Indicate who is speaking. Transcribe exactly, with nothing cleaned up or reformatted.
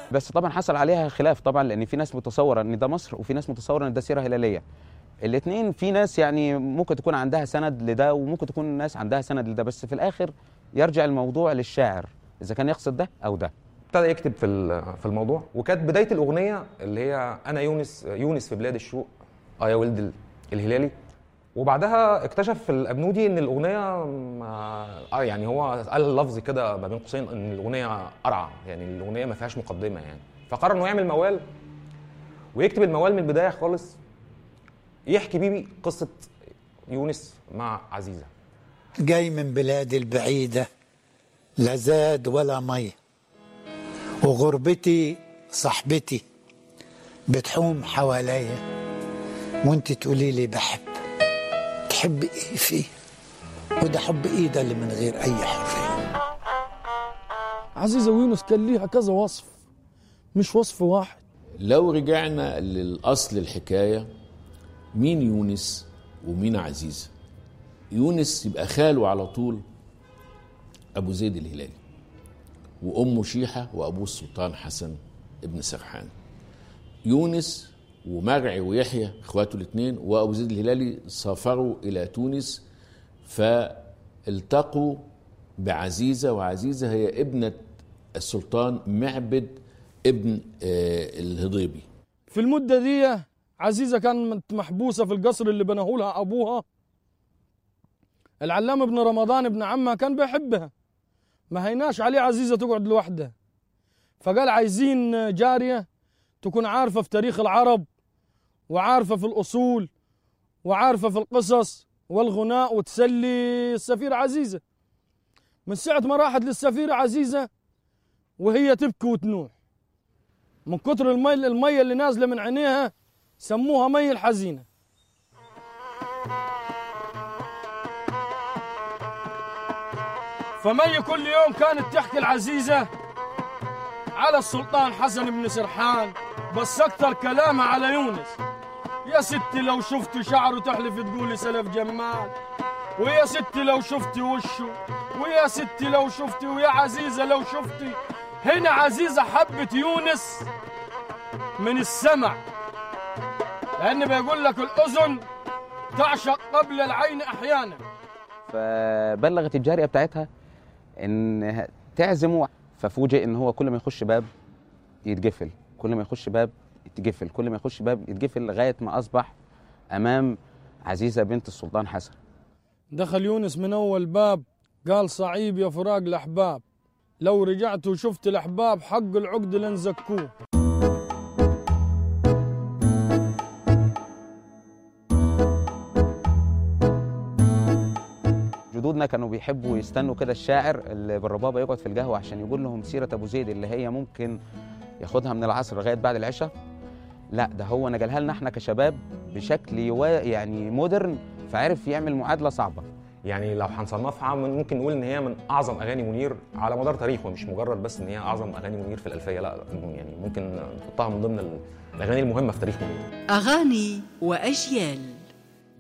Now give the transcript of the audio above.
Speaker 1: بس طبعا حصل عليها خلاف طبعا، لان في ناس متصوره ان ده مصر وفي ناس متصوره ان ده سيره هلاليه. الاثنين في ناس يعني ممكن تكون عندها سند لده وممكن تكون ناس عندها سند لده، بس في الاخر يرجع الموضوع للشاعر اذا كان يقصد ده او ده.
Speaker 2: ابتدى يكتب في في الموضوع، وكانت بدايه الاغنيه اللي هي انا يونس يونس في بلاد الشوق اه يا ولد الهلالي. وبعدها اكتشف الابنودي ان الاغنيه اه يعني هو قال اللفظ كده ما بين قوسين ان الاغنيه قرعه، يعني الاغنيه ما فيهاش مقدمه يعني. فقرر انه يعمل موال ويكتب الموال من البدايه خالص، يحكي بيه قصه يونس مع عزيزه.
Speaker 3: جاي من بلاد البعيده لا زاد ولا مي، وغربتي صاحبتي بتحوم حواليا، وانت تقولي لي بحب. تحب ايه فيه؟ وده حب ايه ده اللي من غير اي حريه؟
Speaker 4: عزيزه ويونس كان ليها كذا وصف، مش وصف واحد.
Speaker 5: لو رجعنا للاصل الحكايه، مين يونس ومين عزيزه؟ يونس يبقى خاله على طول ابو زيد الهلالي، وامه شيحه وابوه السلطان حسن ابن سرحان. يونس ومرعي ويحيى اخواته الاثنين وابو زيد الهلالي سافروا الى تونس، فالتقوا بعزيزه، وعزيزه هي ابنه السلطان معبد ابن الهضيبي.
Speaker 4: في المده دي عزيزه كانت محبوسه في القصر اللي بناه لها ابوها. العلامه ابن رمضان ابن عمها كان بيحبها، ما هيناش عليه عزيزه تقعد لوحدها، فقال عايزين جاريه تكون عارفه في تاريخ العرب وعارفه في الاصول وعارفه في القصص والغناء وتسلي السفيره عزيزه. من ساعه ما راحت للسفيره عزيزه وهي تبكي وتنوح من كتر المي الميه اللي نازله من عينيها، سموها مي الحزينه. فمي كل يوم كانت تحكي العزيزه على السلطان حسن بن سرحان، بس اكثر كلامها على يونس. يا ستي لو شفتي شعره تحلف تقولي سلف جمال، ويا ستي لو شفتي وشه، ويا ستي لو شفتي، ويا عزيزه لو شفتي. هنا عزيزه حبت يونس من السمع، لان بيقول لك الاذن تعشق قبل العين احيانا.
Speaker 1: فبلغت الجاريه بتاعتها ان تعزمه، ففوجئ ان هو كل ما يخش باب يتقفل، كل ما يخش باب يتقفل، كل ما يخش باب يتقفل، لغايه ما اصبح امام عزيزه بنت السلطان حسن.
Speaker 4: دخل يونس من اول باب قال صعيب يا فراق الاحباب، لو رجعت وشفت الاحباب حق العقد لنزكوه.
Speaker 1: جدودنا كانوا بيحبوا يستنوا كده الشاعر اللي بالربابه يقعد في القهوه عشان يقول لهم سيره ابو زيد اللي هي ممكن ياخدها من العصر لغايه بعد العشاء. لا، ده هو نقلها لنا احنا كشباب بشكل يعني مودرن، فعرف يعمل معادله صعبه.
Speaker 2: يعني لو هنصنفها ممكن نقول ان هي من اعظم اغاني منير على مدار تاريخه، مش مجرد بس ان هي اعظم اغاني منير في الالفيه، لا يعني ممكن نحطها من ضمن الاغاني المهمه في تاريخ منير.
Speaker 6: اغاني واجيال.